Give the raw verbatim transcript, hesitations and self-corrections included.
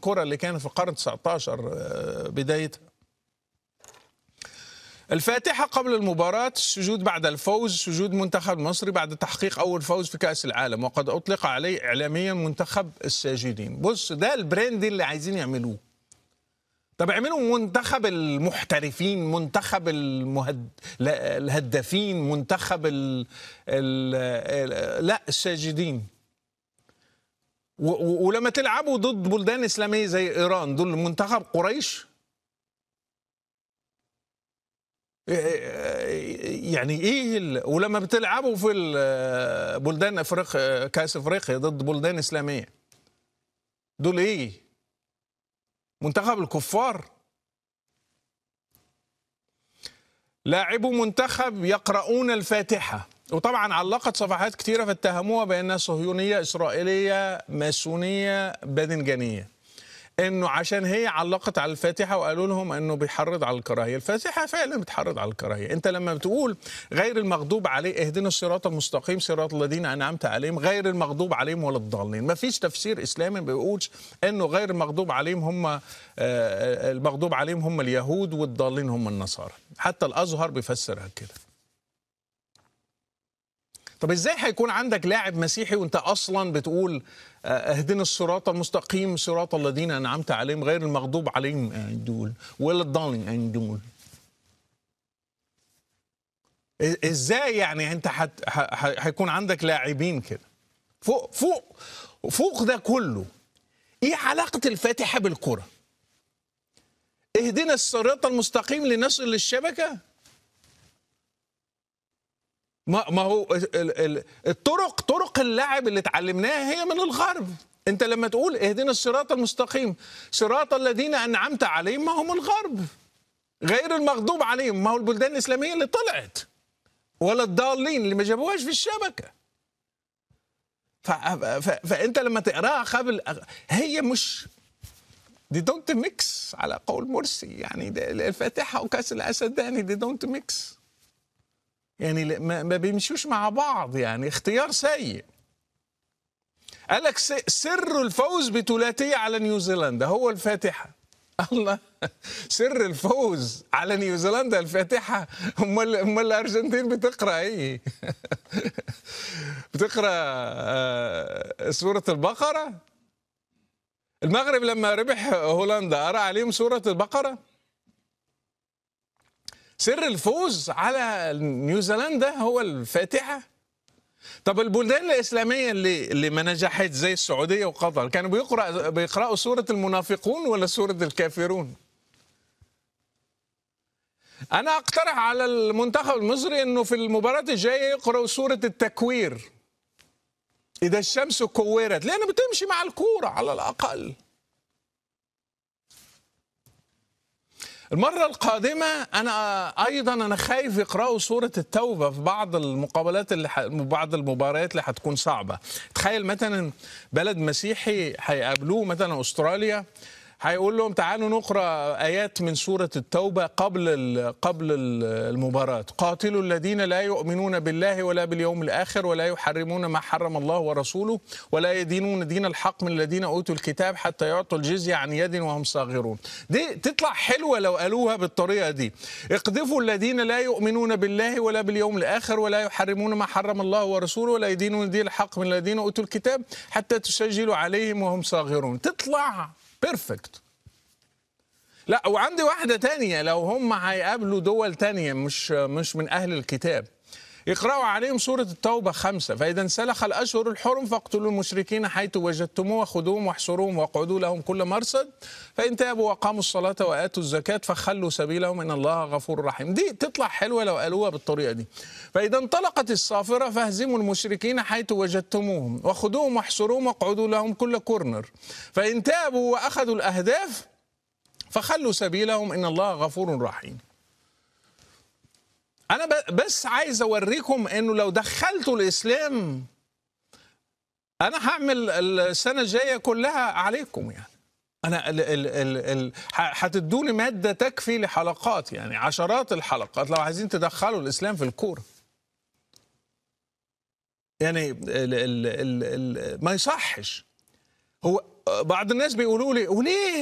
الكرة اللي كانت في القرن تسعة عشر بدايتها. الفاتحة قبل المباراة، السجود بعد الفوز، سجود منتخب مصري بعد تحقيق أول فوز في كأس العالم، وقد أطلق عليه إعلاميا منتخب الساجدين. بص، ده البراند اللي عايزين يعملوه. طب اعملوا منتخب المحترفين، منتخب المهد... الهدافين، منتخب ال... ال... ال... لا الساجدين. و... و... ولما تلعبوا ضد بلدان إسلامية زي إيران، دول منتخب قريش. يعني ايه ال... ولما بتلعبوا في بلدان افريقيا، كاس افريقيا ضد بلدان اسلاميه، دول ايه؟ منتخب الكفار. لاعبو منتخب يقرؤون الفاتحه، وطبعا علقت صفحات كثيره فاتهموها بانها صهيونيه اسرائيليه ماسونيه باذنجانيه، انه عشان هي علقت على الفاتحه وقالوا لهم انه بيحرض على الكراهيه. الفاتحه فعلا بتحرض على الكراهيه. انت لما بتقول غير المغضوب عليه، اهدنا الصراط المستقيم صراط الذين انعمت عليهم غير المغضوب عليهم ولا الضالين، ما فيش تفسير اسلامي بيقولش انه غير المغضوب عليهم هم المغضوب عليهم هم اليهود والضالين هم النصارى. حتى الازهر بيفسرها كده. طب ازاي هيكون عندك لاعب مسيحي وانت اصلا بتقول اهدنا الصراط المستقيم صراط الذين انعمت عليهم غير المغضوب عليهم دول ولا الضالين دول؟ ازاي يعني انت هيكون عندك لاعبين كده؟ فوق فوق فوق ده كله، ايه علاقة الفاتحة بالكرة؟ اهدنا الصراط المستقيم لنصل للشبكة؟ ما ما هو الطرق طرق اللعب اللي اتعلمناها هي من الغرب. انت لما تقول اهدنا الصراط المستقيم صراط الذين انعمت عليهم، ما هم الغرب. غير المغضوب عليهم، ما هو البلدان الاسلاميه اللي طلعت، ولا الضالين اللي ما جابوهاش في الشبكه. ف... ف... فانت لما تقراها قبل، هي مش دي دونت ميكس على قول مرسي، يعني الفاتحه وكاس الاسداني دي دونت ميكس، يعني ما بيمشوش مع بعض، يعني اختيار سيء. قال لك سر الفوز بثلاثيه على نيوزيلندا هو الفاتحه. الله، سر الفوز على نيوزيلندا الفاتحه. امال امال الارجنتين بتقرا ايه؟ بتقرا سوره البقره. المغرب لما ربح هولندا قرا عليهم سوره البقره. سر الفوز على نيوزيلندا هو الفاتحة. طب البلدان الإسلامية اللي اللي ما نجحت زي السعودية وقطر كانوا بيقرأ بيقرأوا سورة المنافقون ولا سورة الكافرون؟ أنا أقترح على المنتخب المصري إنه في المباراة الجاية يقرأوا سورة التكوير، إذا الشمس كورت، لأنه بتمشي مع الكورة على الأقل. المرة القادمة أنا أيضا أنا خايف يقرأوا سورة التوبة في بعض المقابلات اللي ح... بعض المباريات اللي هتكون صعبة. تخيل مثلا بلد مسيحي هيقابلوه مثلا أستراليا، هيقول لهم تعالوا نقرأ آيات من سورة التوبة قبل ال... قبل المباراة. قاتلوا الذين لا يؤمنون بالله ولا باليوم الآخر ولا يحرمون ما حرم الله ورسوله ولا يدينون دين الحق من الذين أوتوا الكتاب حتى يعطوا الجزية عن يد وهم صاغرون. دي تطلع حلوة لو قالوها بالطريقة دي. اقذفوا الذين لا يؤمنون بالله ولا باليوم الآخر ولا يحرمون ما حرم الله ورسوله ولا يدينون دين الحق من الذين أوتوا الكتاب حتى تسجلوا عليهم وهم صاغرون. تطلع بيرفكت. لا، وعندي واحدة تانية، لو هم هيقابلوا دول تانية مش مش من أهل الكتاب، يقرأوا عليهم سورة التوبة خمسة. فإذا انسلخ الأشهر الحرم فاقتلوا المشركين حيث وجدتموه وخذوهم واحصروهم واقعدوا لهم كل مرصد فإن تابوا وقاموا الصلاة وآتوا الزكاة فخلوا سبيلهم إن الله غفور رحيم. دي تطلع حلوة لو قالوها بالطريقة دي. فإذا انطلقت الصافرة فاهزموا المشركين حيث وجدتموهم وخذوهم واحصروهم واقعدوا لهم كل كورنر فإن تابوا وأخذوا الأهداف فخلوا سبيلهم إن الله غفور رحيم. أنا بس عايز أوريكم إنه لو دخلتوا الإسلام أنا هعمل السنة الجاية كلها عليكم. يعني أنا ال ال ال ال هتدوني مادة تكفي لحلقات، يعني عشرات الحلقات لو عايزين تدخلوا الإسلام في الكورة. يعني ال ال ال ال ما يصحش. هو بعض الناس بيقولوا لي وليه